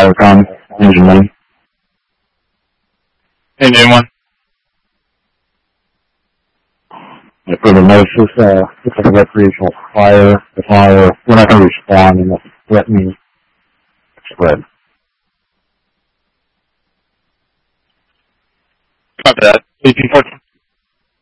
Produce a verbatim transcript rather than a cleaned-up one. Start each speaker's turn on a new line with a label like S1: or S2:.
S1: Tower com, engine one.
S2: Engine one.
S1: Yeah, for the notice, uh, looks like a recreational fire. The fire, we're not going to respond unless it's threatening spread.
S2: Copy that. eighteen fourteen.